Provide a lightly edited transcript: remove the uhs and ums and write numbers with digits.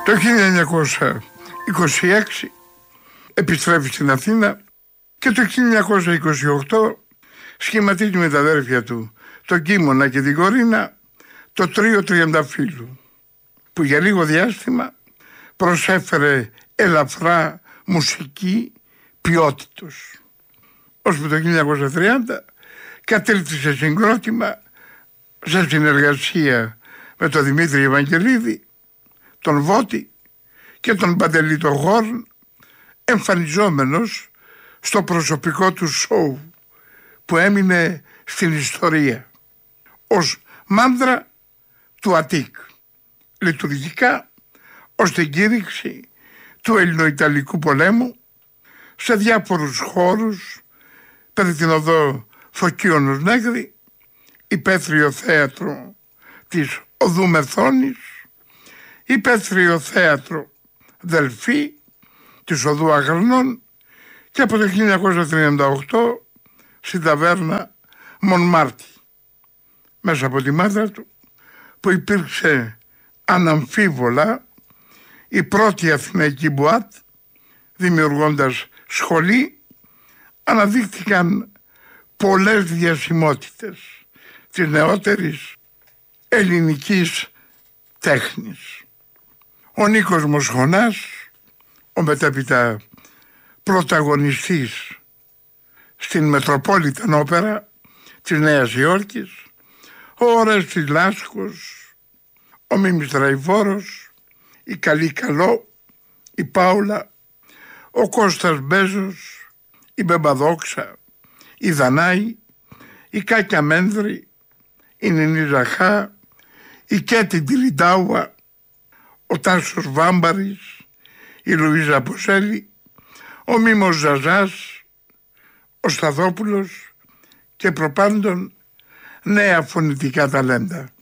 Το 1926 επιστρέφει στην Αθήνα και το 1928 σχηματίζει με τα αδέρφια του, τον Κίμωνα και την Κορίνα, το τρίο Τριανταφύλλου, που για λίγο διάστημα προσέφερε ελαφρά μουσική ποιότητος. Ώσπου το 1930 κατέληξε σε συγκρότημα σε συνεργασία με τον Δημήτρη Ευαγγελίδη, τον Βότη και τον Παντελή τον Χόρν, εμφανιζόμενος στο προσωπικό του σόου που έμεινε στην ιστορία ως μάνδρα του Αττικ, λειτουργικά ως την κήρυξη του Ελληνοϊταλικού πολέμου σε διάφορους χώρους περί την οδό Φωκίωνος Νέγρη, υπαίθριο θέατρο της Οδού Μεθόνης, υπαίθριο θέατρο Δελφή της Οδού Αγρανών και από το 1938 στην ταβέρνα Μονμάρτη, μέσα από τη μάτρα του που υπήρξε αναμφίβολα η πρώτη αθηναϊκή μπουάτ, δημιουργώντας σχολή, αναδείχθηκαν πολλές διασημότητες της νεότερης ελληνικής τέχνης. Ο Νίκος Μοσχονάς, ο μετέπειτα πρωταγωνιστής στην Μετροπόλιταν Όπερα της Νέας Υόρκης, ο Ορέστης Λάσκος, ο Μίμης Τραϊφόρος, η Καλή Καλό, η Πάουλα, ο Κώστας Μπέζος, η Μπεμπαδόξα, η Δανάη, η Κάκια Μένδρη, η Νινή Ζαχά, η Κέτη Τιλιντάουα, ο Τάσος Βάμπαρης, η Λουίζα Ποσέλη, ο Μίμος Ζαζάς, ο Σταθόπουλος και προπάντων νέα φωνητικά ταλέντα.